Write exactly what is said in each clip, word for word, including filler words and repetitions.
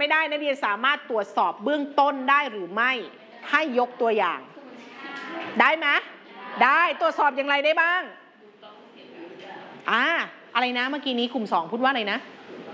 ไม่ได้นักเรียนสามารถตรวจสอบเบื้องต้นได้หรือไม่ให้ยกตัวอย่างได้ไหมได้ตรวจสอบอย่างไรได้บ้างอ่าอะไรนะเมื่อกี้นี้กลุ่มสองพูดว่าอะไรนะ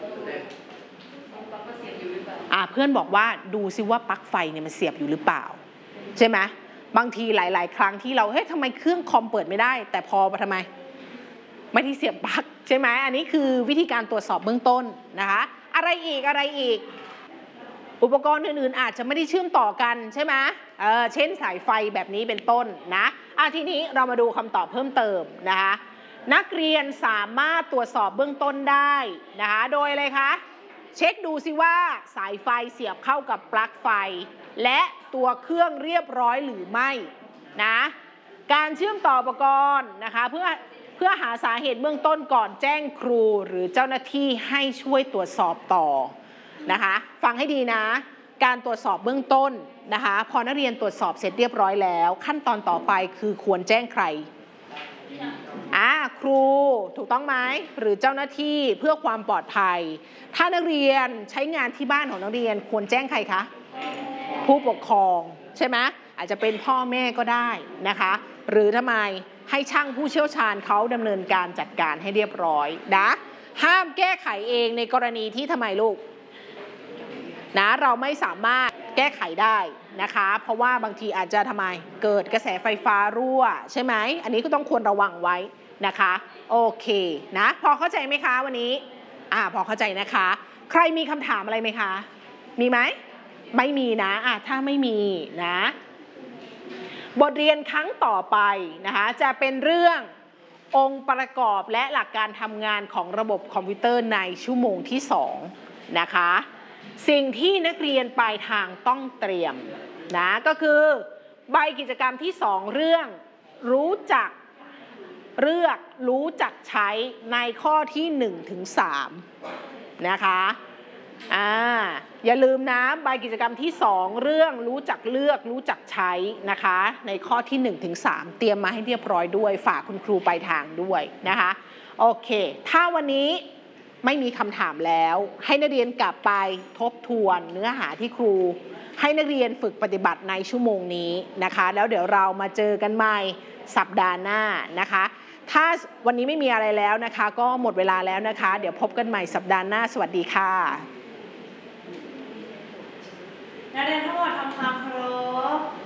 อ่าเพื่อนบอกว่าดูซิว่าปลั๊กไฟเนี่ยมันเสียบอยู่หรือเปล่าใช่ไหมบางทีหลายๆครั้งที่เราเฮ้ยทำไมเครื่องคอมเปิดไม่ได้แต่พอทำไมไม่ได้เสียบปลั๊กใช่ไหมอันนี้คือวิธีการตรวจสอบเบื้องต้นนะคะอะไรอีกอะไรอีกอุปกรณ์อื่นๆอาจจะไม่ได้เชื่อมต่อกันใช่ไหมเออเช่นสายไฟแบบนี้เป็นต้นนะอ่ะทีนี้เรามาดูคำตอบเพิ่มเติมนะคะนักเรียนสามารถตรวจสอบเบื้องต้นได้นะคะโดยอะไรคะเช็คดูซิว่าสายไฟเสียบเข้ากับปลั๊กไฟและตัวเครื่องเรียบร้อยหรือไม่นะการเชื่อมต่ออุปกรณ์นะคะเพื่อเพื่อหาสาเหตุเบื้องต้นก่อนแจ้งครูหรือเจ้าหน้าที่ให้ช่วยตรวจสอบต่อนะคะฟังให้ดีนะการตรวจสอบเบื้องต้นนะคะพอนักเรียนตรวจสอบเสร็จเรียบร้อยแล้วขั้นตอนต่อไปคือควรแจ้งใครอ่าครูถูกต้องไหมหรือเจ้าหน้าที่เพื่อความปลอดภัยถ้านักเรียนใช้งานที่บ้านของนักเรียนควรแจ้งใครคะผู้ปกครองใช่ไหมอาจจะเป็นพ่อแม่ก็ได้นะคะหรือทำไมให้ช่างผู้เชี่ยวชาญเขาดำเนินการจัดการให้เรียบร้อยนะห้ามแก้ไขเองในกรณีที่ทำไมลูกนะเราไม่สามารถแก้ไขได้นะคะเพราะว่าบางทีอาจจะทำไมเกิดกระแสไฟฟ้ารั่วใช่ไหมอันนี้ก็ต้องควรระวังไว้นะคะโอเคนะพอเข้าใจไหมคะวันนี้อ่าพอเข้าใจนะคะใครมีคำถามอะไรไหมคะมีไหมไม่มีนะอ่ะถ้าไม่มีนะบทเรียนครั้งต่อไปนะคะจะเป็นเรื่ององค์ประกอบและหลักการทำงานของระบบคอมพิวเตอร์ในชั่วโมงที่สองนะคะสิ่งที่นักเรียนปลายทางต้องเตรียมนะก็คือใบกิจกรรมที่สองเรื่องรู้จักเลือกรู้จักใช้ในข้อที่หนึ่งถึงสามนะคะอ่าอย่าลืมนะใบกิจกรรมที่สองเรื่องรู้จักเลือกรู้จักใช้นะคะในข้อที่หนึ่งถึงสามเตรียมมาให้เรียบร้อยด้วยฝากคุณครูปลายทางด้วยนะคะโอเคถ้าวันนี้ไม่มีคำถามแล้วให้นักเรียนกลับไปทบทวนเนื้อหาที่ครูให้นักเรียนฝึกปฏิบัติในชั่วโมงนี้นะคะแล้วเดี๋ยวเรามาเจอกันใหม่สัปดาห์หน้านะคะถ้าวันนี้ไม่มีอะไรแล้วนะคะก็หมดเวลาแล้วนะคะเดี๋ยวพบกันใหม่สัปดาห์หน้าสวัสดีค่ะนักเรียนทั้งหมดทำความเคารพ